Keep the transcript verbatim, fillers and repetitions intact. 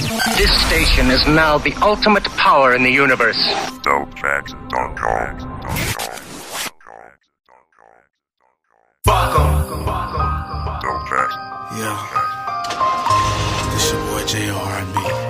This station is now the ultimate power in the universe. Dope Tracks dot com. Fuck 'em. Dope Tracks. Yeah. This your boy J R and B.